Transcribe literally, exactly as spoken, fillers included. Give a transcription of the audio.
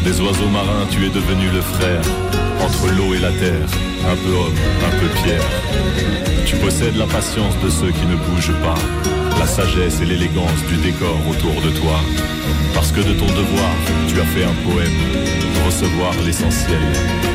Des oiseaux marins, tu es devenu le frère, entre l'eau et la terre, un peu homme, un peu pierre. Tu possèdes la patience de ceux qui ne bougent pas, la sagesse et l'élégance du décor autour de toi. Parce que de ton devoir, tu as fait un poème, recevoir l'essentiel.